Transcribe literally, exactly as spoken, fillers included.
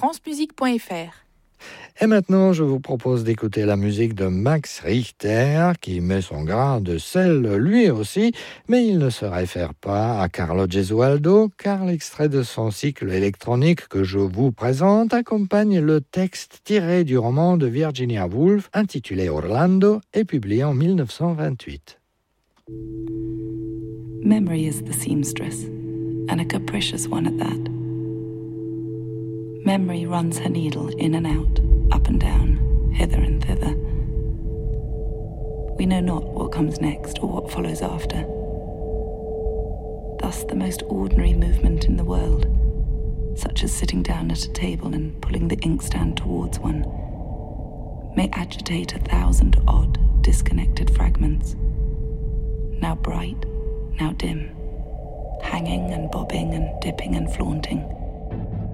francemusique point f r. Et maintenant, je vous propose d'écouter la musique de Max Richter, qui met son grain de sel lui aussi, mais il ne se réfère pas à Carlo Gesualdo, car l'extrait de son cycle électronique que je vous présente accompagne le texte tiré du roman de Virginia Woolf, intitulé Orlando, et publié en dix-neuf cent vingt-huit. Memory is the seamstress, and a capricious one at that. Memory runs her needle in and out, up and down, hither and thither. We know not what comes next or what follows after. Thus the most ordinary movement in the world, such as sitting down at a table and pulling the inkstand towards one, may agitate a thousand odd, disconnected fragments, now bright, now dim, hanging and bobbing and dipping and flaunting.